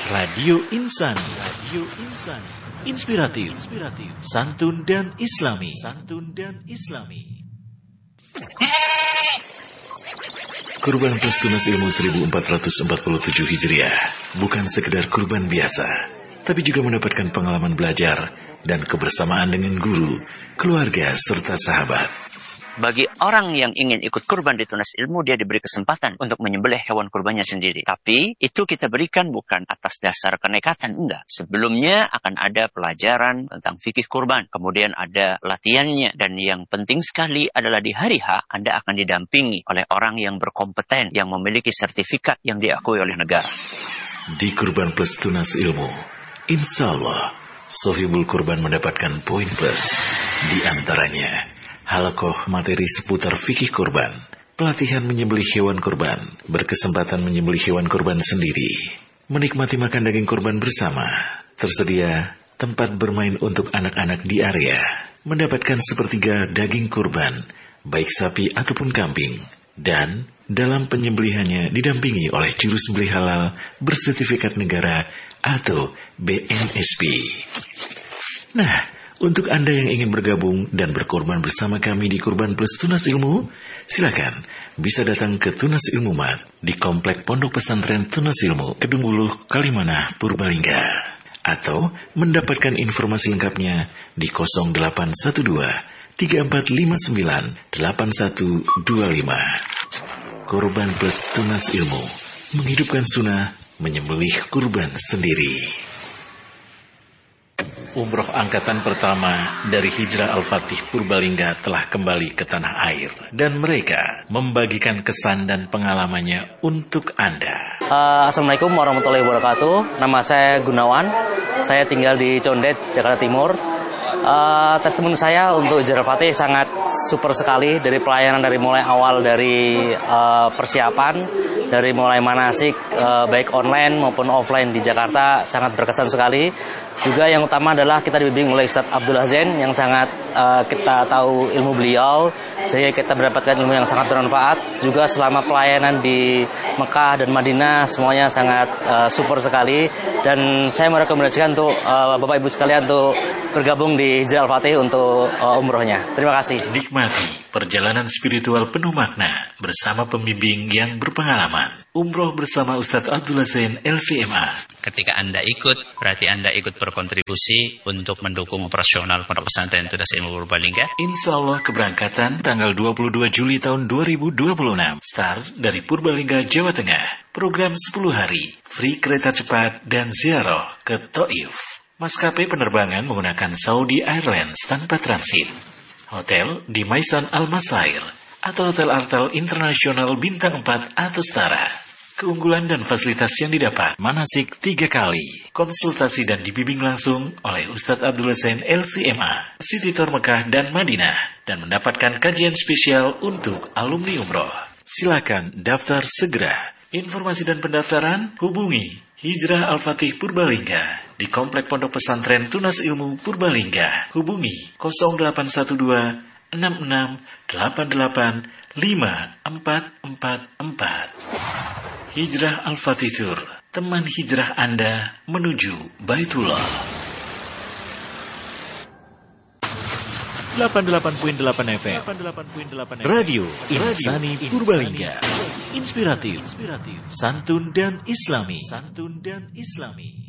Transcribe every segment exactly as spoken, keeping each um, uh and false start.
Radio Insani, Radio Insani, inspiratif, inspiratif, santun dan islami, santun dan islami. Kurban plus tunas ilmu seribu empat ratus empat puluh tujuh Hijriah bukan sekedar kurban biasa, tapi juga mendapatkan pengalaman belajar dan kebersamaan dengan guru, keluarga, serta sahabat. Bagi orang yang ingin ikut kurban di tunas ilmu, dia diberi kesempatan untuk menyembelih hewan kurbannya sendiri. Tapi itu kita berikan bukan atas dasar kenekatan, enggak. Sebelumnya akan ada pelajaran tentang fikih kurban. Kemudian ada latihannya. Dan yang penting sekali adalah di hari H, Anda akan didampingi oleh orang yang berkompeten, yang memiliki sertifikat yang diakui oleh negara. Di Kurban Plus Tunas Ilmu, insya Allah, sohibul kurban mendapatkan poin plus. Di antaranya, halakoh materi seputar fikih kurban, pelatihan menyembelih hewan kurban, berkesempatan menyembelih hewan kurban sendiri, menikmati makan daging kurban bersama, tersedia tempat bermain untuk anak-anak di area, mendapatkan sepertiga daging kurban, baik sapi ataupun kambing, dan dalam penyembelihannya didampingi oleh juru sembelih halal bersertifikat negara atau B N S P. Nah, untuk Anda yang ingin bergabung dan berkorban bersama kami di Kurban Plus Tunas Ilmu, silakan bisa datang ke Tunas Ilmu Mat di Komplek Pondok Pesantren Tunas Ilmu, Kedung Buluh, Kalimanah, Purbalingga. Atau mendapatkan informasi lengkapnya di nol delapan satu dua tiga empat lima sembilan delapan satu dua lima. Kurban Plus Tunas Ilmu, menghidupkan sunnah, menyembelih kurban sendiri. Umroh angkatan pertama dari Hijrah Al-Fatih Purbalingga telah kembali ke tanah air, dan mereka membagikan kesan dan pengalamannya untuk Anda. Uh, Assalamualaikum warahmatullahi wabarakatuh. Nama saya Gunawan. Saya tinggal di Condet, Jakarta Timur. Uh, testimoni saya untuk Hijrah Al-Fatih sangat super sekali, dari pelayanan dari mulai awal dari uh, persiapan, dari mulai manasik uh, baik online maupun offline di Jakarta sangat berkesan sekali. Juga yang utama adalah kita dibimbing oleh Ustadz Abdullah Zain yang sangat uh, kita tahu ilmu beliau, sehingga kita mendapatkan ilmu yang sangat bermanfaat. Juga selama pelayanan di Mekah dan Madinah semuanya sangat uh, super sekali, dan saya merekomendasikan untuk uh, Bapak Ibu sekalian untuk bergabung di Hijrah Al-Fatih untuk uh, umrohnya. Terima kasih. Nikmati perjalanan spiritual penuh makna bersama pembimbing yang berpengalaman. Umroh bersama Ustadz Abdullah Zain L V M A. Ketika Anda ikut, berarti Anda ikut berkontribusi untuk mendukung operasional Pondok Pesantren Tunas Ilmu Purbalingga. Insya Allah keberangkatan tanggal dua puluh dua Juli tahun dua ribu dua puluh enam. Start dari Purbalingga, Jawa Tengah. Program sepuluh hari, free kereta cepat dan ziarah ke Taif. Maskapai penerbangan menggunakan Saudi Airlines tanpa transit. Hotel di Maisan Al-Masair atau Hotel Artel Internasional Bintang empat atau setara. Keunggulan dan fasilitas yang didapat, manasik tiga kali, konsultasi dan dibimbing langsung oleh Ustadz Abdullah Zain L V M A, City Tour Mekah dan Madinah, dan mendapatkan kajian spesial untuk alumni umroh. Silakan daftar segera. Informasi dan pendaftaran hubungi Hijrah Al-Fatih Purbalingga di Komplek Pondok Pesantren Tunas Ilmu Purbalingga. Hubungi nol delapan satu dua enam enam delapan delapan lima empat empat empat. Hijrah Al-Fatih Tour, teman hijrah Anda menuju Baitullah. delapan puluh delapan koma delapan F M Radio Insani Purbalingga. Inspiratif, santun dan islami, santun dan islami.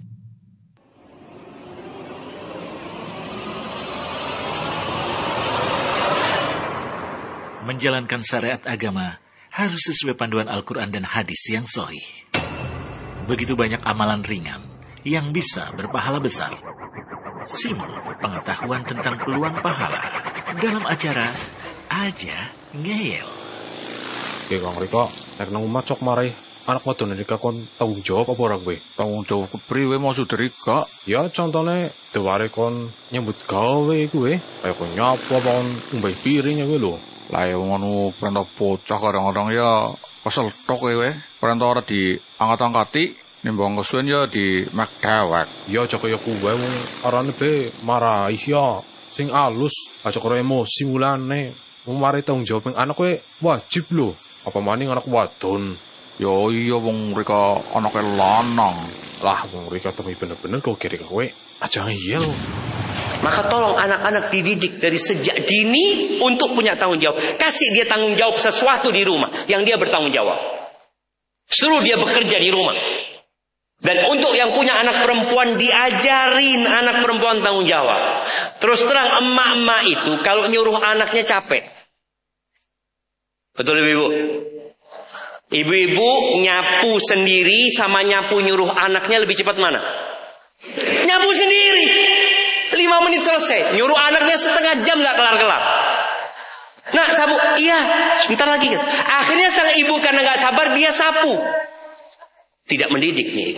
Menjalankan syariat agama harus sesuai panduan Al-Quran dan hadis yang sahih. Begitu banyak amalan ringan yang bisa berpahala besar. Simak pengetahuan tentang peluang pahala dalam acara Aja Ngeyel. Oke Kang Rika, nek nang omah cok mari anak wadon Rika kon tanggung jawab apa ora kowe? Tanggung jawab kepriwe maksud Rika? Ya contone deware kon nyambut gawe kowe, kaya kon nyapu apa kon umbai piring kowe lho. Lah ya ngono perintah bocah kadang-kadang ya kesel tok kowe. Perintah ora diangkat-angkati, nimbang kesuwen ya di mek dewek. Ya aja kaya kowe wong arane be marahi ya. Sing alus, aja karo emosi mulane. Wong mari tanggung jawab ning anak kowe wajib lho. Apa maning anak wadon. Ya iya wong mereka anake lanang. Lah wong mereka temi bener-bener kok kira kowe aja ngiyel. Maka tolong anak-anak dididik dari sejak dini untuk punya tanggung jawab. Kasih dia tanggung jawab sesuatu di rumah yang dia bertanggung jawab. Suruh dia bekerja di rumah. Dan untuk yang punya anak perempuan, diajarin anak perempuan tanggung jawab. Terus terang emak-emak itu kalau nyuruh anaknya capek. Betul ibu-ibu? Ibu-ibu nyapu sendiri sama nyapu nyuruh anaknya lebih cepat mana? Nyapu sendiri. Lima menit selesai. Nyuruh anaknya setengah jam gak kelar-kelar. Nah sapu, iya sebentar lagi. Akhirnya sang ibu karena gak sabar dia sapu. Tidak mendidik nih.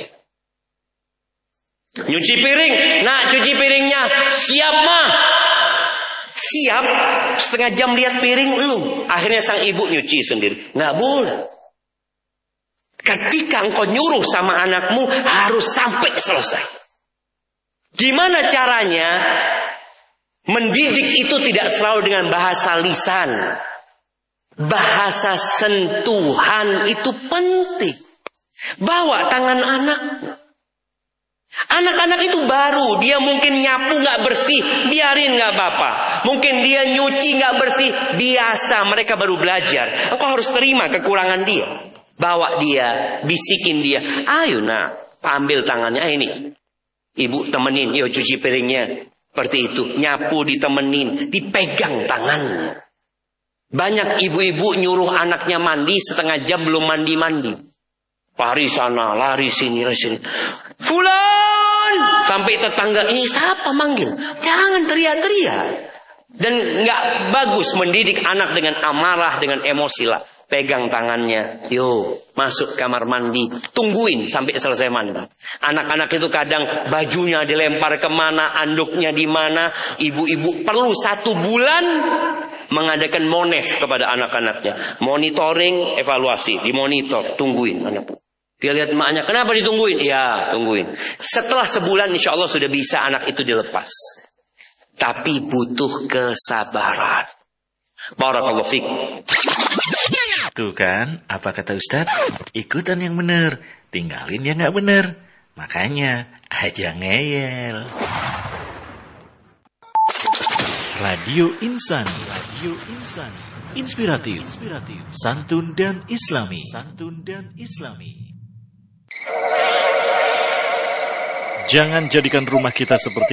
Nyuci piring. Nah cuci piringnya. Siap mah. Siap. Setengah jam lihat piring belum. Akhirnya sang ibu nyuci sendiri. Gak boleh. Ketika engkau nyuruh sama anakmu harus sampai selesai. Gimana caranya? Mendidik itu tidak selalu dengan bahasa lisan. Bahasa sentuhan itu penting. Bawa tangan anak. Anak-anak itu baru. Dia mungkin nyapu gak bersih. Biarin gak apa-apa. Mungkin dia nyuci gak bersih. Biasa, mereka baru belajar. Engkau harus terima kekurangan dia. Bawa dia, bisikin dia. Ayo nak, ambil tangannya. Ah, ini, ibu temenin, yuk cuci piringnya. Seperti itu, nyapu ditemenin, dipegang tangannya. Banyak ibu-ibu nyuruh anaknya mandi, setengah jam belum mandi-mandi. Lari sana, lari sini, lari sini. Fulan! Sampai tetangga, ini siapa manggil? Jangan teriak-teriak. Dan gak bagus mendidik anak dengan amarah, dengan emosi lah. Pegang tangannya, yuk masuk kamar mandi, tungguin sampai selesai mandi. Anak-anak itu kadang bajunya dilempar kemana, anduknya di mana. Ibu-ibu perlu satu bulan mengadakan monef kepada anak-anaknya, monitoring, evaluasi, dimonitor, tungguin anak. Dia lihat emaknya, kenapa ditungguin? Ya, tungguin. Setelah sebulan, insya Allah sudah bisa anak itu dilepas. Tapi butuh kesabaran. Barakallahu fiik. Tuh kan, apa kata Ustadz? Ikutan yang bener, tinggalin yang gak bener. Makanya, aja ngeyel. Radio Insan, Radio Insan, inspiratif, inspiratif, santun dan islami, santun dan islami. Jangan jadikan rumah kita seperti